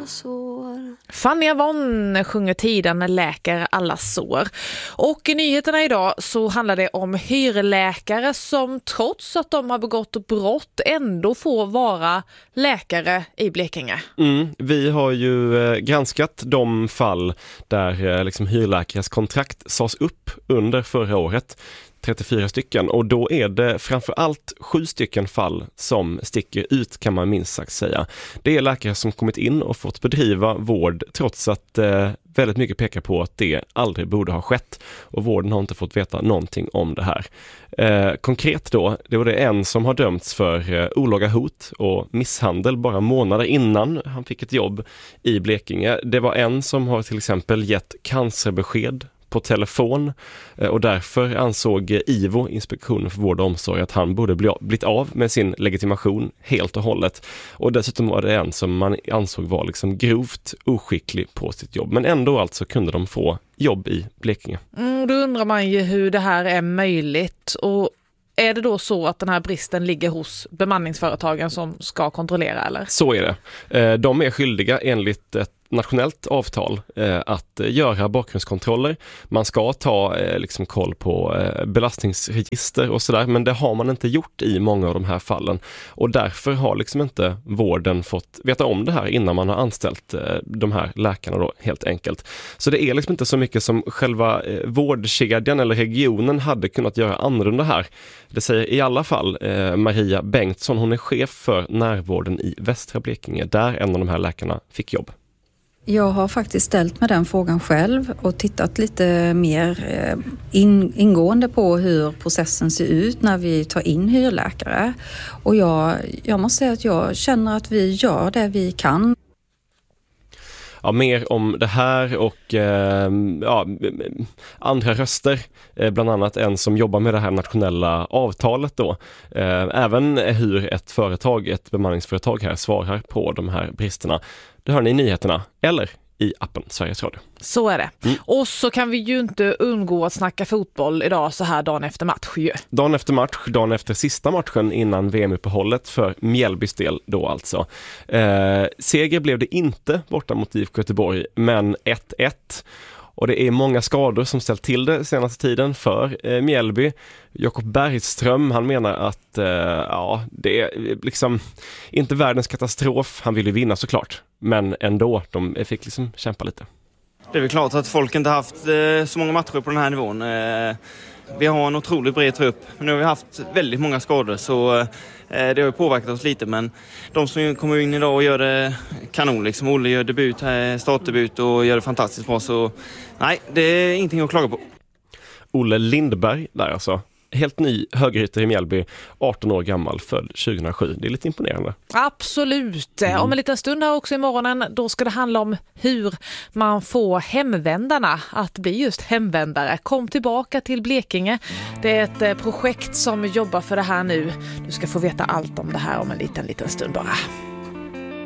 sår. Fanny Avon sjunger Tiden läker alla sår. Och i nyheterna idag så handlar det om hyrläkare som trots att de har begått brott ändå får vara läkare i Blekinge. Vi har ju granskat de fall där liksom hyrläkares kontrakt sades upp under förra året. 34 stycken, och då är det framförallt 7 stycken fall som sticker ut, kan man minst sagt säga. Det är läkare som kommit in och fått bedriva vård trots att väldigt mycket pekar på att det aldrig borde ha skett, och vården har inte fått veta någonting om det här. Konkret då, det var det en som har dömts för olaga hot och misshandel bara månader innan han fick ett jobb i Blekinge. Det var en som har till exempel gett cancerbesked på telefon, och därför ansåg IVO, Inspektionen för vård och omsorg, att han borde blivit av med sin legitimation helt och hållet. Och dessutom var det en som man ansåg var liksom grovt oskicklig på sitt jobb. Men ändå alltså kunde de få jobb i Blekinge. Då undrar man ju hur det här är möjligt, och är det då så att den här bristen ligger hos bemanningsföretagen som ska kontrollera, eller? Så är det. De är skyldiga enligt ett nationellt avtal att göra bakgrundskontroller. Man ska ta liksom koll på belastningsregister och sådär, men det har man inte gjort i många av de här fallen. Och därför har liksom inte vården fått veta om det här innan man har anställt de här läkarna då, helt enkelt. Så det är liksom inte så mycket som själva vårdkedjan eller regionen hade kunnat göra annorlunda här. Det säger i alla fall Maria Bengtsson. Hon är chef för närvården i Västra Blekinge, där en av de här läkarna fick jobb. Jag har faktiskt ställt mig den frågan själv och tittat lite mer ingående på hur processen ser ut när vi tar in hyrläkare. Och jag måste säga att jag känner att vi gör det vi kan. Ja, mer om det här och andra röster, bland annat en som jobbar med det här nationella avtalet då. Även hur ett bemanningsföretag här svarar på de här bristerna. Det hör ni i nyheterna eller i appen Sveriges Radio. Så är det. Och så kan vi ju inte undgå att snacka fotboll idag så här dagen efter match ju. Dagen efter sista matchen innan VM-uppehållet för Mjällbys del då alltså. Seger blev det inte borta mot IFK Göteborg, men 1-1. Och det är många skador som ställt till det senaste tiden för Mjällby. Jakob Bergström, han menar att det är liksom inte världens katastrof. Han vill ju vinna såklart, men ändå, de fick liksom kämpa lite. Det är väl klart att folk inte haft så många matcher på den här nivån. Vi har en otroligt bred trupp, men nu har vi haft väldigt många skador, så det har ju påverkat oss lite. Men de som kommer in idag och gör det kanon, liksom Olle gör startdebut och gör det fantastiskt bra, så nej, det är ingenting att klaga på. Olle Lindberg där alltså. Helt ny högerytter i Mjällby, 18 år gammal, född 2007. Det är lite imponerande. Absolut. Om en liten stund här också i morgonen, då ska det handla om hur man får hemvändarna att bli just hemvändare. Kom tillbaka till Blekinge. Det är ett projekt som jobbar för det här nu. Du ska få veta allt om det här om en liten stund bara.